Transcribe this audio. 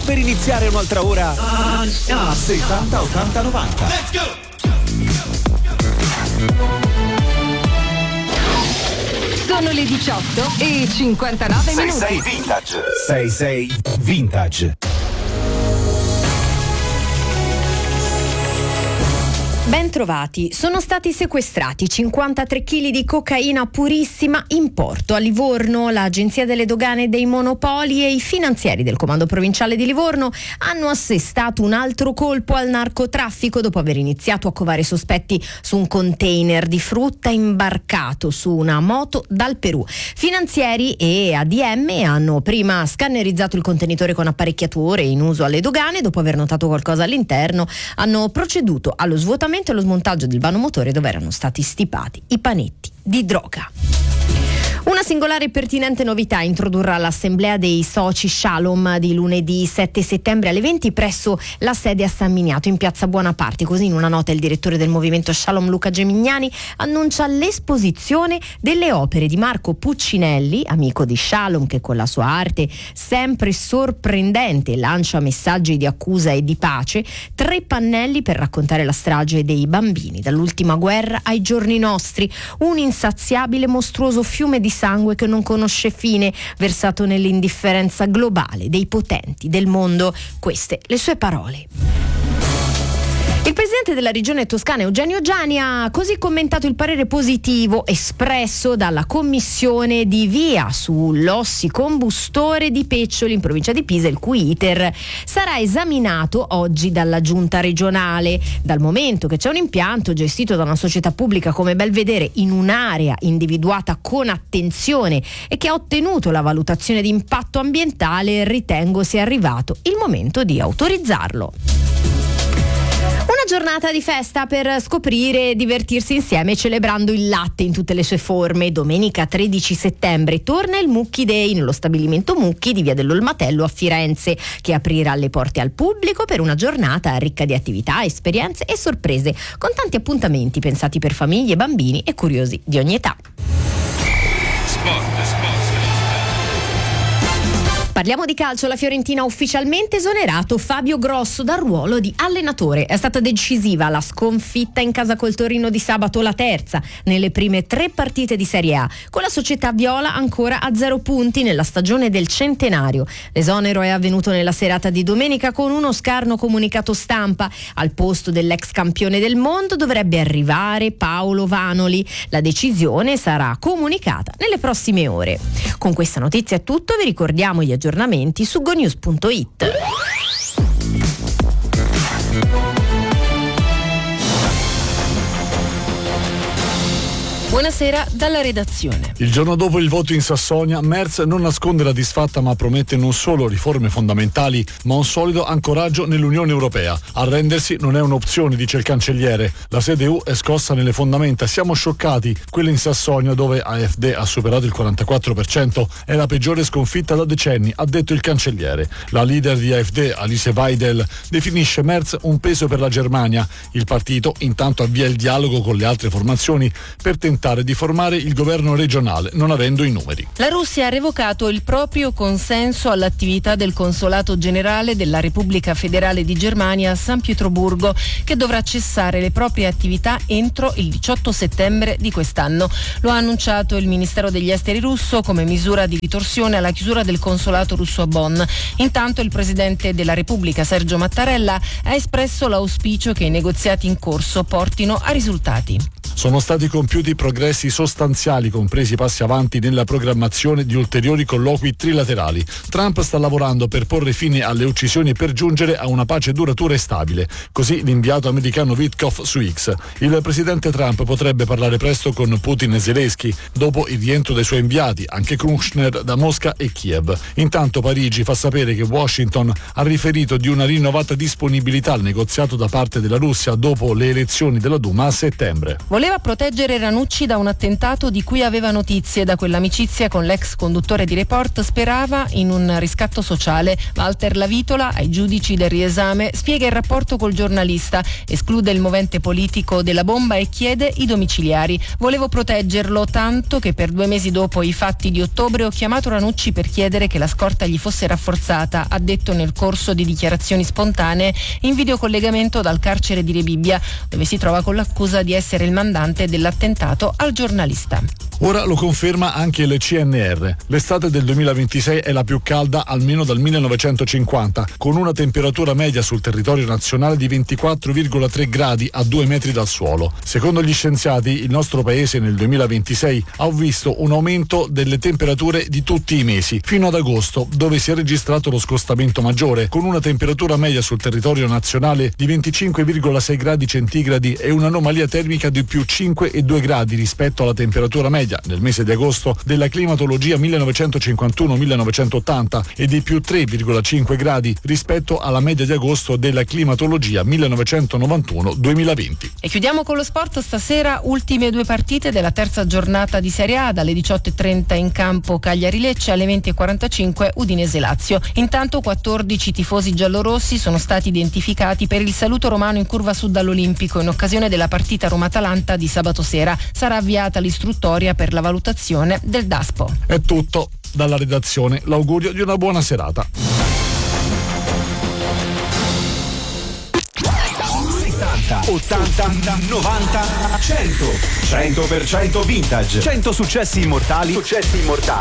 per iniziare un'altra ora? 70 80 90. Let's go! Sono le 18:59 minuti. 66 Vintage. 66 Vintage. Ben trovati, sono stati sequestrati 53 kg di cocaina purissima in porto a Livorno. L'Agenzia delle Dogane e dei Monopoli e i finanzieri del Comando Provinciale di Livorno hanno assestato un altro colpo al narcotraffico dopo aver iniziato a covare sospetti su un container di frutta imbarcato su una moto dal Perù. Finanzieri e ADM hanno prima scannerizzato il contenitore con apparecchiature in uso alle dogane. Dopo aver notato qualcosa all'interno, hanno proceduto allo svuotamento e lo smontaggio del vano motore dove erano stati stipati i panetti di droga. Una singolare e pertinente novità introdurrà l'assemblea dei soci Shalom di lunedì 7 settembre alle 20 presso la sede a San Miniato in piazza Buonaparte. Così in una nota il direttore del movimento Shalom Luca Gemignani annuncia l'esposizione delle opere di Marco Puccinelli, amico di Shalom, che con la sua arte sempre sorprendente lancia messaggi di accusa e di pace. 3 pannelli per raccontare la strage dei bambini dall'ultima guerra ai giorni nostri, un insaziabile mostruoso fiume di sangue che non conosce fine, versato nell'indifferenza globale dei potenti del mondo. Queste le sue parole. Il presidente della regione toscana Eugenio Giani ha così commentato il parere positivo espresso dalla commissione di VIA sull'ossicombustore di Peccioli in provincia di Pisa, il cui iter sarà esaminato oggi dalla giunta regionale. Dal momento che c'è un impianto gestito da una società pubblica come Belvedere in un'area individuata con attenzione e che ha ottenuto la valutazione di impatto ambientale, ritengo sia arrivato il momento di autorizzarlo. Una giornata di festa per scoprire e divertirsi insieme celebrando il latte in tutte le sue forme. Domenica 13 settembre torna il Mucchi Day nello stabilimento Mucchi di Via dell'Olmatello a Firenze, che aprirà le porte al pubblico per una giornata ricca di attività, esperienze e sorprese, con tanti appuntamenti pensati per famiglie, bambini e curiosi di ogni età. Sport. Parliamo di calcio. La Fiorentina ha ufficialmente esonerato Fabio Grosso dal ruolo di allenatore. È stata decisiva la sconfitta in casa col Torino di sabato, la terza nelle prime 3 partite di Serie A, con la società viola ancora a 0 punti nella stagione del centenario. L'esonero è avvenuto nella serata di domenica con uno scarno comunicato stampa. Al posto dell'ex campione del mondo dovrebbe arrivare Paolo Vanoli. La decisione sarà comunicata nelle prossime ore. Con questa notizia è tutto, vi ricordiamo gli aggiornamenti su gonews.it. Buonasera dalla redazione. Il giorno dopo il voto in Sassonia, Merz non nasconde la disfatta ma promette non solo riforme fondamentali ma un solido ancoraggio nell'Unione Europea. Arrendersi non è un'opzione, dice il cancelliere. La sede EU è scossa nelle fondamenta. Siamo scioccati. Quella in Sassonia, dove AfD ha superato il 44%, è la peggiore sconfitta da decenni, ha detto il cancelliere. La leader di AfD, Alice Weidel, definisce Merz un peso per la Germania. Il partito intanto avvia il dialogo con le altre formazioni per tentare di formare il governo regionale, non avendo i numeri. La Russia ha revocato il proprio consenso all'attività del consolato generale della Repubblica Federale di Germania a San Pietroburgo, che dovrà cessare le proprie attività entro il 18 settembre di quest'anno. Lo ha annunciato il Ministero degli Esteri russo come misura di ritorsione alla chiusura del consolato russo a Bonn. Intanto il presidente della Repubblica, Sergio Mattarella, ha espresso l'auspicio che i negoziati in corso portino a risultati. Sono stati compiuti progressi sostanziali, compresi passi avanti nella programmazione di ulteriori colloqui trilaterali. Trump sta lavorando per porre fine alle uccisioni e per giungere a una pace duratura e stabile. Così l'inviato americano Witkoff su X. Il presidente Trump potrebbe parlare presto con Putin e Zelensky, dopo il rientro dei suoi inviati, anche Kushner, da Mosca e Kiev. Intanto Parigi fa sapere che Washington ha riferito di una rinnovata disponibilità al negoziato da parte della Russia dopo le elezioni della Duma a settembre. Voleva proteggere Ranucci amici da un attentato di cui aveva notizie. Da quell'amicizia con l'ex conduttore di Report sperava in un riscatto sociale. Walter Lavitola, ai giudici del riesame, spiega il rapporto col giornalista, esclude il movente politico della bomba e chiede i domiciliari. Volevo proteggerlo tanto che per 2 mesi dopo i fatti di ottobre ho chiamato Ranucci per chiedere che la scorta gli fosse rafforzata, ha detto nel corso di dichiarazioni spontanee in videocollegamento dal carcere di Rebibbia, dove si trova con l'accusa di essere il mandante dell'attentato al giornalista. Ora lo conferma anche il CNR. L'estate del 2026 è la più calda almeno dal 1950, con una temperatura media sul territorio nazionale di 24,3 gradi a 2 metri dal suolo. Secondo gli scienziati, il nostro paese nel 2026 ha visto un aumento delle temperature di tutti i mesi, fino ad agosto, dove si è registrato lo scostamento maggiore, con una temperatura media sul territorio nazionale di 25,6 gradi centigradi e un'anomalia termica di più 5,2 gradi rispetto alla temperatura media nel mese di agosto della climatologia 1951-1980 e di più 3,5 gradi rispetto alla media di agosto della climatologia 1991-2020. E chiudiamo con lo sport. Stasera ultime 2 partite della terza giornata di Serie A, dalle 18:30 in campo Cagliari-Lecce, alle 20:45 Udinese-Lazio. Intanto 14 tifosi giallorossi sono stati identificati per il saluto romano in curva sud all'Olimpico in occasione della partita Roma-Atalanta di sabato sera. Sarà avviata l'istruttoria per la valutazione del DASPO. È tutto dalla redazione, l'augurio di una buona serata. 80, 90, 100. 100% vintage. 100 successi immortali.